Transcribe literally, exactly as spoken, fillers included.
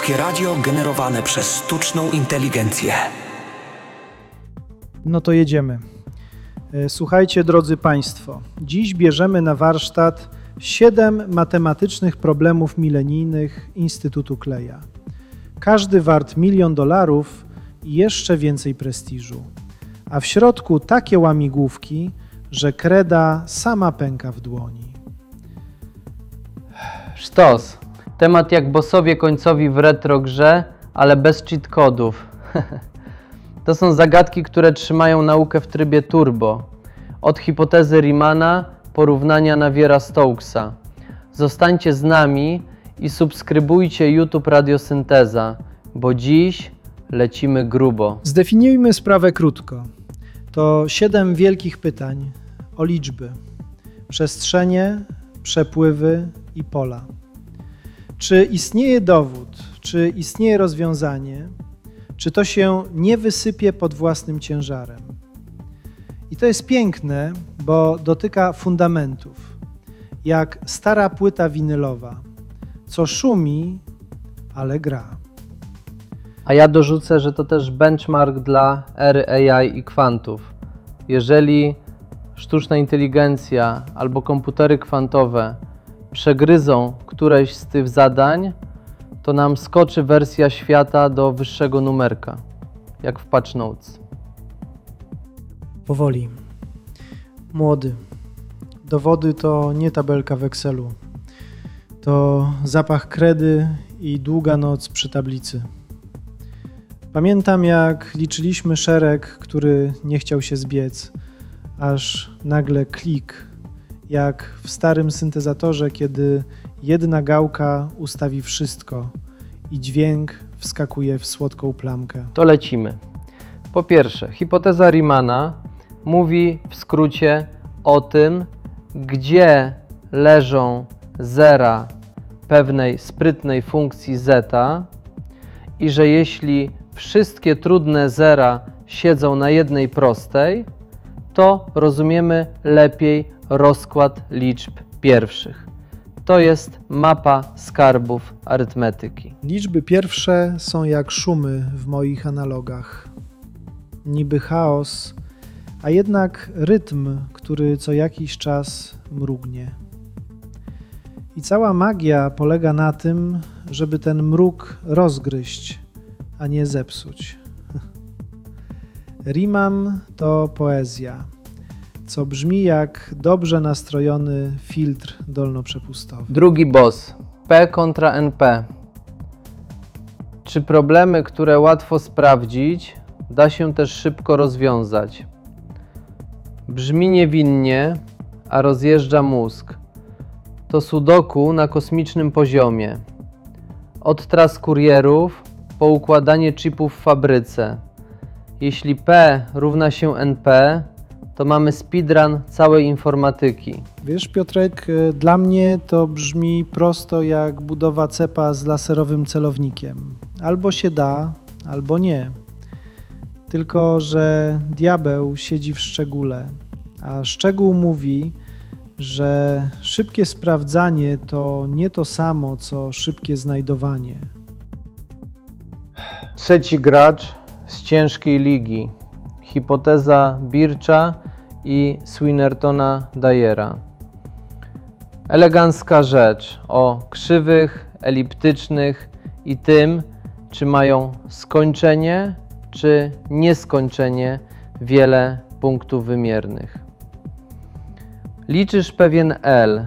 Polskie Radio generowane przez sztuczną inteligencję. No to jedziemy. Słuchajcie, drodzy Państwo, dziś bierzemy na warsztat siedem matematycznych problemów milenijnych Instytutu Kleja. Każdy wart milion dolarów i jeszcze więcej prestiżu. A w środku takie łamigłówki, że kreda sama pęka w dłoni. Sztos. Temat jak bossowie końcowi w retro grze, ale bez cheat kodów. To są zagadki, które trzymają naukę w trybie turbo. Od hipotezy Riemanna, porównania Naviera-Stokesa. Zostańcie z nami i subskrybujcie YouTube Radiosynteza, bo dziś lecimy grubo. Zdefiniujmy sprawę krótko. To siedem wielkich pytań o liczby, przestrzenie, przepływy i pola. Czy istnieje dowód, czy istnieje rozwiązanie, czy to się nie wysypie pod własnym ciężarem? I to jest piękne, bo dotyka fundamentów, jak stara płyta winylowa, co szumi, ale gra. A ja dorzucę, że to też benchmark dla ery A I i kwantów. Jeżeli sztuczna inteligencja albo komputery kwantowe przegryzą któreś z tych zadań, to nam skoczy wersja świata do wyższego numerka, jak w Patch Notes. Powoli. Młody. Dowody to nie tabelka w Excelu. To zapach kredy i długa noc przy tablicy. Pamiętam, jak liczyliśmy szereg, który nie chciał się zbiec, aż nagle klik, jak w starym syntezatorze, kiedy jedna gałka ustawi wszystko i dźwięk wskakuje w słodką plamkę. To lecimy. Po pierwsze, hipoteza Riemanna mówi w skrócie o tym, gdzie leżą zera pewnej sprytnej funkcji zeta i że jeśli wszystkie trudne zera siedzą na jednej prostej, to rozumiemy lepiej rozkład liczb pierwszych. To jest mapa skarbów arytmetyki. Liczby pierwsze są jak szumy w moich analogach. Niby chaos, a jednak rytm, który co jakiś czas mrugnie. I cała magia polega na tym, żeby ten mrug rozgryźć, a nie zepsuć. Riemann to poezja, co brzmi jak dobrze nastrojony filtr dolnoprzepustowy. Drugi boss. P kontra N P. Czy problemy, które łatwo sprawdzić, da się też szybko rozwiązać? Brzmi niewinnie, a rozjeżdża mózg. To sudoku na kosmicznym poziomie. Od tras kurierów po układanie chipów w fabryce. Jeśli P równa się N P, to mamy speedrun całej informatyki. Wiesz, Piotrek, dla mnie to brzmi prosto jak budowa cepa z laserowym celownikiem. Albo się da, albo nie. Tylko że diabeł siedzi w szczególe, a szczegół mówi, że szybkie sprawdzanie to nie to samo, co szybkie znajdowanie. Trzeci gracz z ciężkiej ligi. Hipoteza Bircha i Swinnertona-Dyera. Elegancka rzecz o krzywych, eliptycznych i tym, czy mają skończenie, czy nieskończenie wiele punktów wymiernych. Liczysz pewien L,